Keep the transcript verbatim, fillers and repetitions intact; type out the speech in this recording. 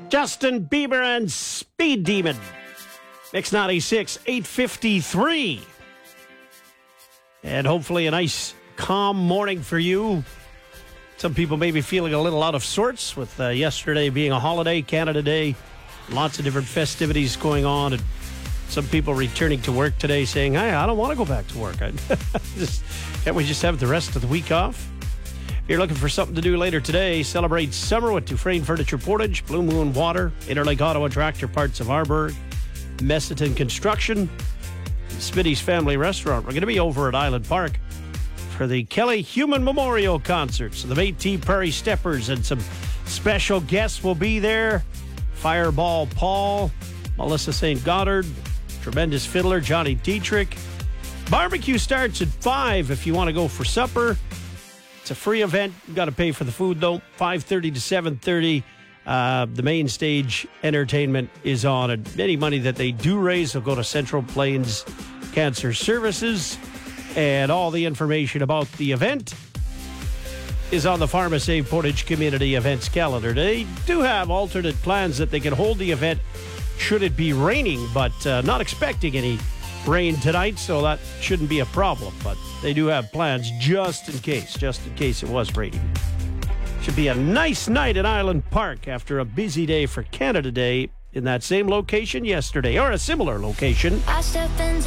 Justin Bieber and Speed Demon. Mix ninety-six, eight fifty-three. And hopefully a nice, calm morning for you. Some people may be feeling a little out of sorts with uh, yesterday being a holiday, Canada Day. Lots of different festivities going on. And some people returning to work today saying, hey, I don't want to go back to work. I just, can't we just have the rest of the week off? If you're looking for something to do later today, celebrate summer with Dufresne Furniture Portage, Blue Moon Water, Interlake Ottawa Tractor Parts of Arborg, Messiton Construction, Smitty's Family Restaurant. We're going to be over at Island Park for the Kelly Human Memorial Concert. So the Métis Prairie Steppers and some special guests will be there. Fireball Paul, Melissa Saint Goddard, tremendous fiddler Johnny Dietrich. Barbecue starts at five if you want to go for supper. It's a free event. You've got to pay for the food, though. five thirty to seven thirty. Uh, the main stage entertainment is on. And any money that they do raise will go to Central Plains Cancer Services. And all the information about the event is on the PharmaSave Portage Community Events calendar. They do have alternate plans that they can hold the event should it be raining, but uh, not expecting any rain tonight, so that shouldn't be a problem. But they do have plans just in case, just in case it was raining. Should be a nice night at Island Park after a busy day for Canada Day in that same location yesterday, or a similar location. I step into